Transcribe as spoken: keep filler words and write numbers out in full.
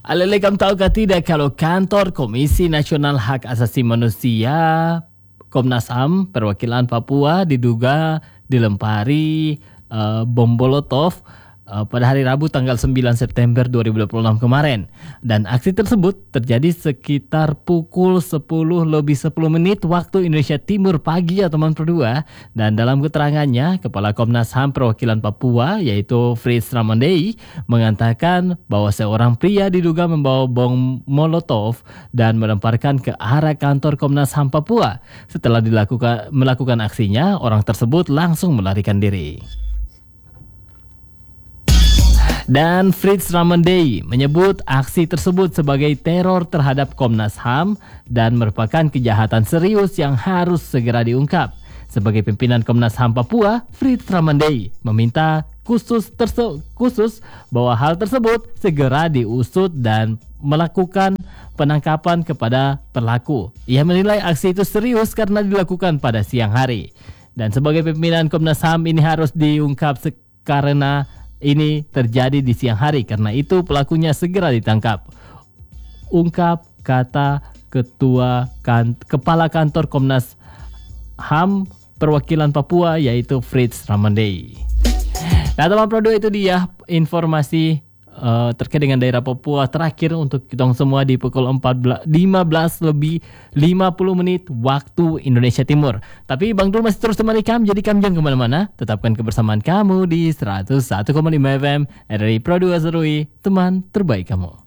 Alele, kamu tahukah tidak kalau kantor Komisi Nasional Hak Asasi Manusia Komnas H A M perwakilan Papua diduga dilempari uh, bom Molotov uh, pada hari Rabu tanggal sembilan September dua ribu dua puluh enam kemarin. Dan aksi tersebut terjadi sekitar pukul sepuluh lebih sepuluh menit waktu Indonesia Timur pagi ya teman berdua. Dan dalam keterangannya, Kepala Komnas H A M perwakilan Papua yaitu Fritz Ramandei mengatakan bahwa seorang pria diduga membawa bom Molotov dan melemparkan ke arah kantor Komnas H A M Papua. Setelah dilakukan melakukan aksinya, orang tersebut langsung melarikan diri. Dan Fritz Ramandei menyebut aksi tersebut sebagai teror terhadap Komnas H A M dan merupakan kejahatan serius yang harus segera diungkap. Sebagai pimpinan Komnas H A M Papua, Fritz Ramandei meminta khusus terse- khusus bahwa hal tersebut segera diusut dan melakukan penangkapan kepada pelaku. Ia menilai aksi itu serius karena dilakukan pada siang hari. Dan sebagai pimpinan Komnas H A M ini harus diungkap se- karena ini terjadi di siang hari, karena itu pelakunya segera ditangkap. Ungkap kata Ketua kan, Kepala Kantor Komnas H A M perwakilan Papua yaitu Fritz Ramandei. Nah teman produk, itu dia informasi uh, terkait dengan daerah Papua terakhir untuk kita semua di pukul empat belas lima belas lebih lima puluh menit waktu Indonesia Timur. Tapi Bang Dul masih terus temani kamu, jadi kamu jangan kemana-mana. Tetapkan kebersamaan kamu di seratus satu koma lima F M R R I Pro dua Serui, teman terbaik kamu.